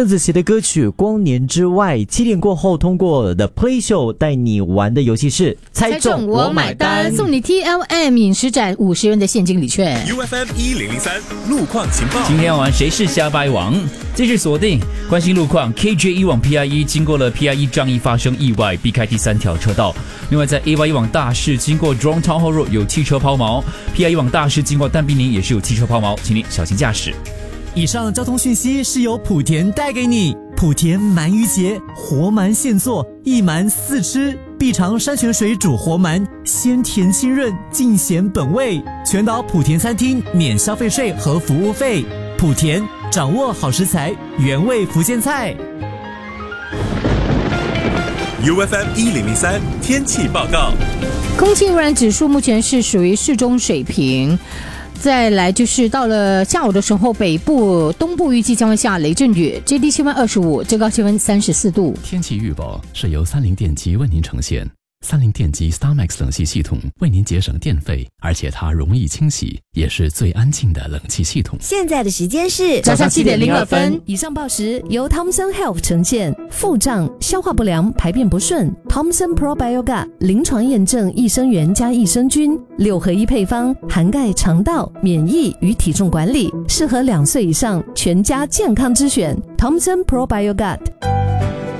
邓紫棋的歌曲《光年之外》，7点过后通过 The Play Show 带你玩的游戏是猜中我买单， 送你 TLM 饮食展50元的现金礼券。 UFM 1003路况情报， 今天要玩谁是瞎掰王，继续锁定关心路况。KJ1往 PIE 经过了 PIE 仗义发生意外，避开第3条车道。另外在 AY1往大市经过 Jurong Town Hall Road 有汽车抛锚，PIE 往大市经过但碧宁也是有汽车抛锚，请您小心驾驶。 以上交通讯息是由莆田带给你。莆田鳗鱼节，活鳗现做，一鳗4吃，必尝山泉水煮活鳗，鲜甜清润，尽显本味。全岛莆田餐厅免消费税和服务费。莆田，掌握好食材，原味福建菜。 UFM 1003天气报告， 空气污染指数目前是属于适中水平。再来就是到了下午的时候，北部、东部预计将会下雷阵雨，最低气温25，最高气温34度。 天气预报是由30电机为您呈现。30电机 StarMax 冷气系统为您节省电费，而且它容易清洗，也是最安静的冷气系统。 现在的时间是早上7点02分。 以上报时由 Thomson Health 呈现。腹胀、消化不良、排便不顺 ，Thomson Probiogat 临床验证益生元加益生菌6合1配方，涵盖肠道、免疫与体重管理，适合2岁以上全家健康之选。Thomson Probiogat。